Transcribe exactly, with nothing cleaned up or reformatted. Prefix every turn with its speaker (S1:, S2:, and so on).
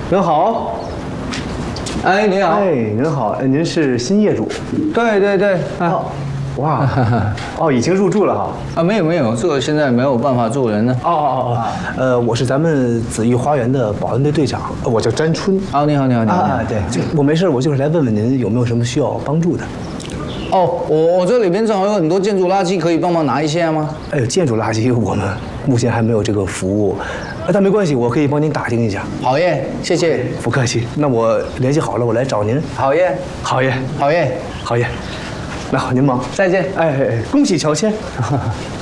S1: 您好。
S2: 哎，您好。
S1: 哎，您好，哎您是新业主？
S2: 对对对。
S1: 哦，哇，哦，已经入住了哈。
S2: 啊，没有没有，这个现在没有办法住人呢。
S1: 哦哦哦，呃，我是咱们紫玉花园的保安队队长，我叫詹春。
S2: 啊，你好你好你好。
S1: 啊，对，就我没事，我就是来问问您有没有什么需要帮助的。
S2: 哦，我我这里边正好有很多建筑垃圾，可以帮忙拿一些吗？
S1: 哎呦，建筑垃圾我们目前还没有这个服务，但没关系，我可以帮您打听一下。
S2: 好耶，谢谢。
S1: 不客气，那我联系好了，我来找您。
S2: 好耶，
S1: 好耶，
S2: 好耶，
S1: 好耶。那好，您忙，
S2: 再见。
S1: 哎哎哎，恭喜乔迁。